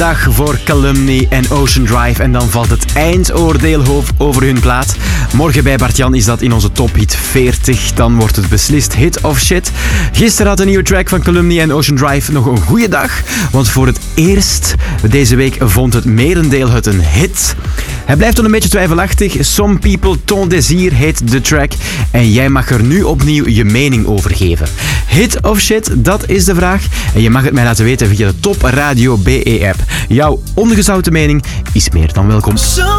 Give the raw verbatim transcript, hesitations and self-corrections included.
Dag voor Calumny en Ocean Drive en dan valt het eindoordeel over hun plaat. Morgen bij Bart-Jan is dat in onze tophit veertig. Dan wordt het beslist hit of shit. Gisteren had een nieuwe track van Calumny en Ocean Drive nog een goede dag. Want voor het eerst deze week vond het merendeel het een hit. Hij blijft dan een beetje twijfelachtig. Some People Ton Désir heet de track. En jij mag er nu opnieuw je mening over geven. Hit of shit, dat is de vraag. En je mag het mij laten weten via de Top Radio B E app. Jouw ongezouten mening is meer dan welkom.